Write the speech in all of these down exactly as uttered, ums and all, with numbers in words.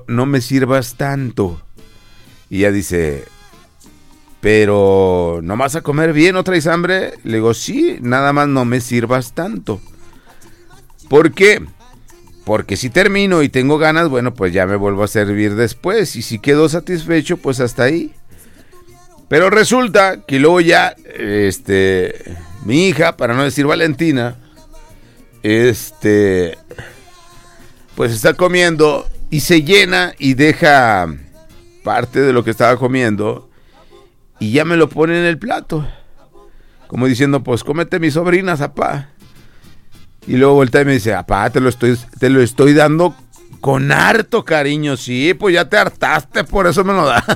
no me sirvas tanto. Y ella dice, pero ¿no vas a comer bien? ¿No traes hambre? Le digo, sí, nada más no me sirvas tanto. ¿Por qué? Porque si termino y tengo ganas, bueno, pues ya me vuelvo a servir después. Y si quedo satisfecho, pues hasta ahí. Pero resulta que luego ya, este, mi hija, para no decir Valentina, este, pues está comiendo y se llena y deja parte de lo que estaba comiendo y ya me lo pone en el plato. Como diciendo, pues cómete mis sobrinas, apá. Y luego voltea y me dice, apá, te lo estoy, te lo estoy dando con harto cariño. Sí, pues ya te hartaste, por eso me lo da.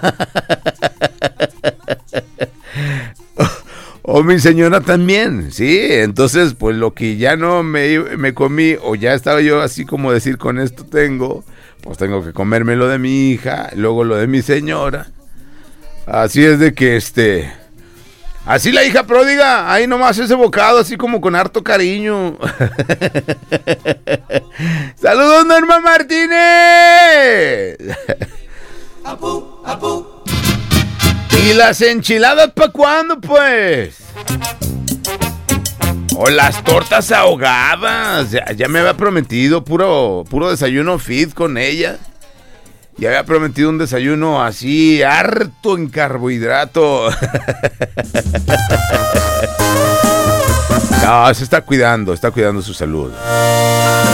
o, o mi señora también, sí. Entonces, pues lo que ya no me, me comí, o ya estaba yo así como decir, con esto tengo, pues tengo que comerme lo de mi hija, luego lo de mi señora. Así es de que este... Así la hija pródiga, ahí nomás ese bocado, así como con harto cariño. ¡Saludos, Norma Martínez! Apu, apu. ¿Y las enchiladas pa' cuándo, pues? O las tortas ahogadas. Ya, ya me había prometido puro, puro desayuno fit con ella. Ya había prometido un desayuno así, harto en carbohidrato. No, se está cuidando, está cuidando su salud.